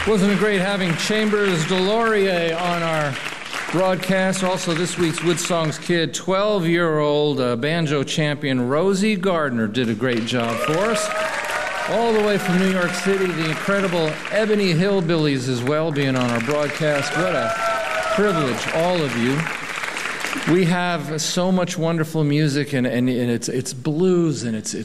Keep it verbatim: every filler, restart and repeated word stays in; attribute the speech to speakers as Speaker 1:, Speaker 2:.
Speaker 1: Wasn't it great having Chambers Delorier on our broadcast? Also, this week's Wood Songs kid, twelve-year-old uh, banjo champion Rosie Gardner did a great job for us. All the way from New York City, the incredible Ebony Hillbillies as well being on our broadcast. What a privilege, all of you. We have so much wonderful music, and, and, and it's it's blues, and it's it's